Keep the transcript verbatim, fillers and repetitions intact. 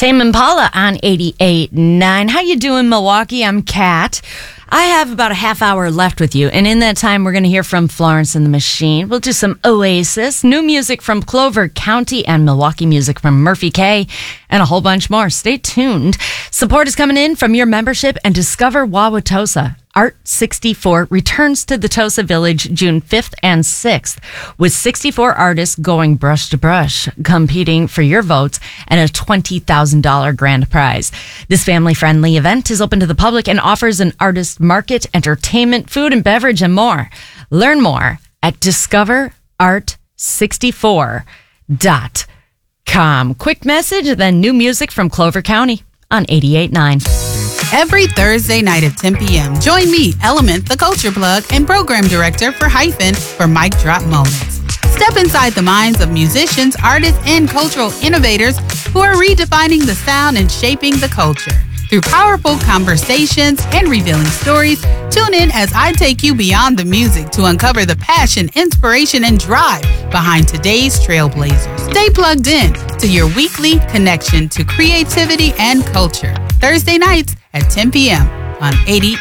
Tame Impala on eighty-eight point nine. How you doing, Milwaukee? I'm Kat. I have about a half hour left with you, and in that time, we're going to hear from Florence and the Machine. We'll do some Oasis, new music from Clover County, and Milwaukee music from Murphy K, and a whole bunch more. Stay tuned. Support is coming in from your membership and Discover Wauwatosa. Art sixty-four returns to the Tosa Village June fifth and sixth with sixty-four artists going brush to brush, competing for your votes and a twenty thousand dollars grand prize. This family-friendly event is open to the public and offers an artist market, entertainment, food and beverage, and more. Learn more at discover art sixty-four dot com. Quick message, then new music from Clover County on eighty-eight point nine. Every Thursday night at ten p.m., join me, Element, the culture plug and program director for Hyphen, for Mic Drop Moments. Step inside the minds of musicians, artists, and cultural innovators who are redefining the sound and shaping the culture. Through powerful conversations and revealing stories, tune in as I take you beyond the music to uncover the passion, inspiration, and drive behind today's trailblazers. Stay plugged in to your weekly connection to creativity and culture. Thursday nights at ten p.m. on eighty